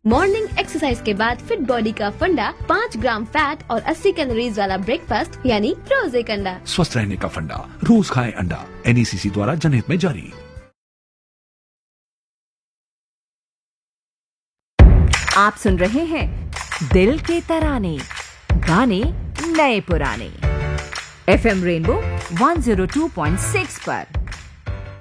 Morning exercise के बाद fit body का फंडा, 5 ग्राम फैट और 80 कैलोरीज वाला ब्रेकफास्ट यानी रोज एक अंडा। स्वस्थ रहने का फंडा, रोज खाएं अंडा। NECC द्वारा जनहित में जारी। आप सुन रहे हैं दिल के तराने, गाने नए पुराने, FM रेनबो 102.6 पर।